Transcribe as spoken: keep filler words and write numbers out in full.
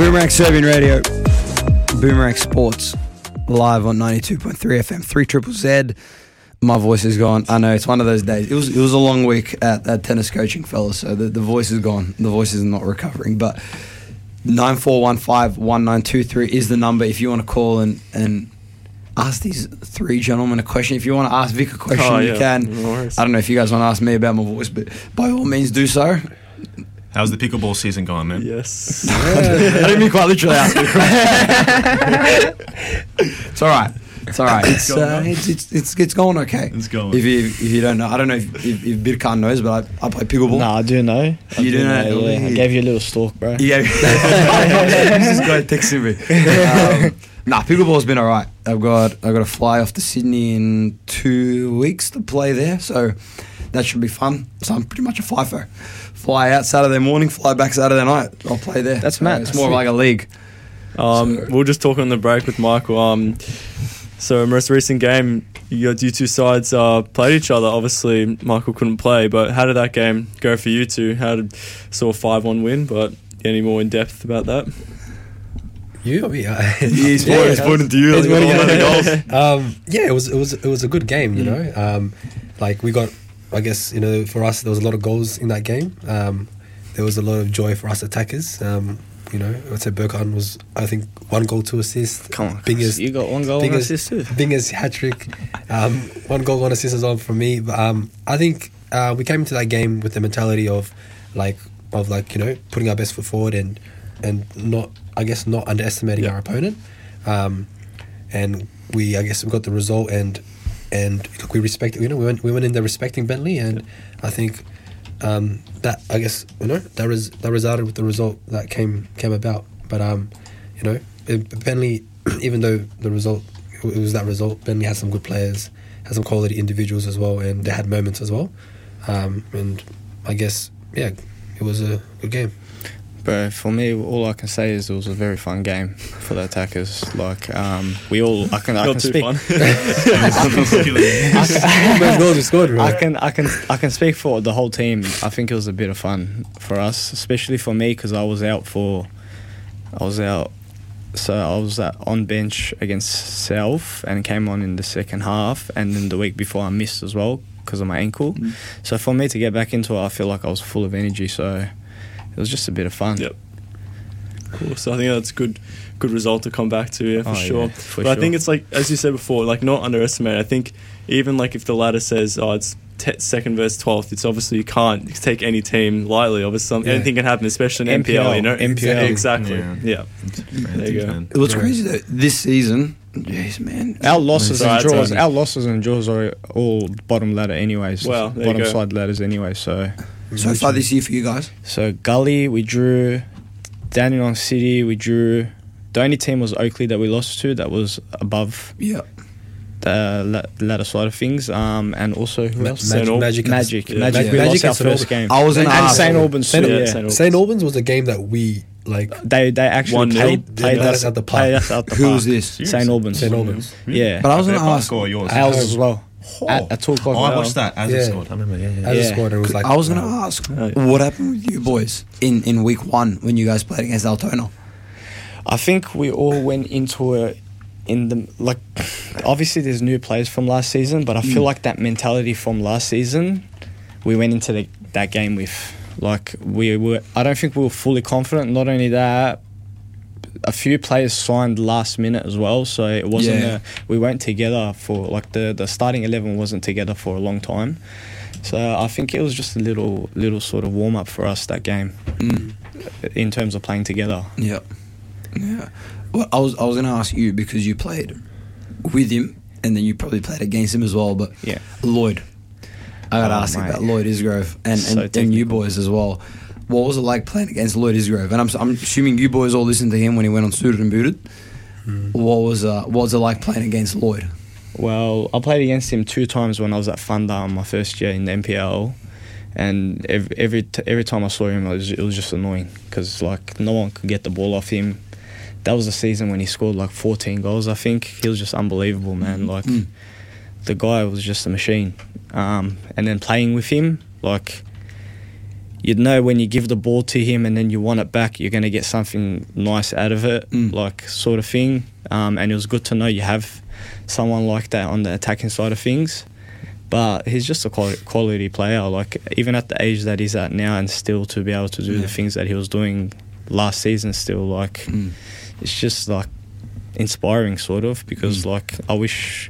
Boomerang Serbian Radio, Boomerang Sports, live on ninety-two point three F M, three triple Z. My voice is gone. I know, it's one of those days. It was it was a long week at, at tennis coaching, fellas, so the, the voice is gone. The voice is not recovering, but nine four one five one nine two three is the number if you want to call and, and ask these three gentlemen a question. If you want to ask Vic a question, oh, you yeah. can. No I don't know if you guys want to ask me about my voice, but by all means do so. How's the pickleball season going, man? Yes. I didn't mean quite literally ask you. It's all right. It's all right. It's, uh, it's, it's, it's, it's going okay. It's going. If you if you don't know, I don't know if, if, if Birkan knows, but I, I play pickleball. No, I do know. I You do know? Yeah. I gave you a little stalk, bro. Yeah. This guy texting me. Um, nah, pickleball's been all right. I've got I've got to fly off to Sydney in two weeks to play there, so that should be fun. So I'm pretty much a FIFO. Fly out Saturday morning, fly back Saturday night. I'll play there. That's so mad. It's more like a league. Um, So- we were just talking on the break with Michael. Um, so most recent game, you, you two sides uh, played each other. Obviously, Michael couldn't play, but how did that game go for you two? How did saw a five one win? But any more in depth about that? You, yeah, He's yeah, pointing, pointing to you. He's like, pointing all at the goals. um, yeah, it was it was it was a good game. You know, um, like we got, I guess you know, for us there was a lot of goals in that game. Um, there was a lot of joy for us attackers. Um, you know, I'd say Birkan was, I think, one goal, two assists. Come on, biggest, you got one goal, one biggest, assist too. biggest hat trick. Um, one goal, one assist as well from me. But um, I think uh, we came into that game with the mentality of, like, of like you know, putting our best foot forward and and not, I guess, not underestimating Yeah. our opponent. Um, and we, I guess, we got the result and and look, we respect. You know, we went we went in there respecting Bentley, and I think. Um, that I guess you know that res- that resulted with the result that came came about. But um, you know, it, Bentley, even though the result it was that result, Bentley had some good players, had some quality individuals as well, and they had moments as well. Um, and I guess yeah, it was a good game. But for me, all I can say is it was a very fun game for the attackers. Like um, we all, I can, I Not can too speak. fun. Most goals we scored, I right? can, I can, I can speak for the whole team. I think it was a bit of fun for us, especially for me because I was out for, I was out, so I was at, on bench against South and came on in the second half, and then the week before I missed as well because of my ankle. Mm. So for me to get back into it, I feel like I was full of energy. So it was just a bit of fun. Yep. Cool. So I think that's a good, good result to come back to, yeah, for Oh, sure. yeah, for but I sure. think it's like, as you said before, like not underestimate. I think even like if the ladder says, oh, it's te- second versus twelfth, it's obviously you can't take any team lightly. Obviously, some, Yeah. anything can happen, especially in M P L. You know, M P L. exactly. Yeah. Yeah. There you go. It was crazy though. This season, jeez, man. Our losses Sorry, and it's draws, only- our losses and draws are all bottom ladder anyways. Well, there you bottom go. side ladders anyway. So, So far this year for you guys. so Gully we drew, Dandenong City we drew. The only team was Oakley that we lost to. That was above Yeah. the la- ladder side of things. Um, and also who Ma- else? Saint Al- Magic, Magic, Yeah. Magic. Ma- We Magic lost our and Saint first Albans. game. I was in And and ask. Saint Albans Saint, too. Yeah, Yeah. Saint Albans. Saint Albans was a game that we like. They they actually one nil. played, They played let us us at the played park. us out the Who park. was this? Saint Albans. Saint Albans. Yeah. But I was Their going to park ask. or yours? Ours as well. Oh. At, at two o'clock. Oh, I now. watched that as Yeah. it scored. I remember. Yeah, yeah. As Yeah. a squad, it was like I was going to wow. ask, Oh, yeah. what happened with you boys in, in week one when you guys played against Altona? I think we all went into it in the like. Obviously, there's new players from last season, but I feel Mm. like that mentality from last season, we went into the, that game with like we were. I don't think we were fully confident. Not only that, a few players signed last minute as well, so it wasn't. Yeah. A, we weren't together for like the the starting eleven wasn't together for a long time. So I think it was just a little little sort of warm up for us that game Mm. in terms of playing together. Yeah. Yeah. Well, I was I was going to ask you because you played with him and then you probably played against him as well, but Yeah. Lloyd. I got to Oh, ask you mate. about Lloyd Isgrove and, So and, and you technical. boys as well. What was it like playing against Lloyd Isgrove? And I'm, I'm assuming you boys all listened to him when he went on Suited and Booted. What was uh, what was it like playing against Lloyd? Well, I played against him two times when I was at Funda my first year in the M P L, and every every, t- every time I saw him, it was, it was just annoying because like no one could get the ball off him. That was the season when he scored like fourteen goals. I think he was just unbelievable, man. Like Mm. the guy was just a machine. Um, and then playing with him, like you'd know when you give the ball to him and then you want it back, you're going to get something nice out of it, Mm. like sort of thing. Um, and it was good to know you have someone like that on the attacking side of things. But he's just a quality, quality player. Like even at the age that he's at now, and still to be able to do Yeah. the things that he was doing last season, still like Mm. it's just like inspiring, sort of. Because Mm. like I wish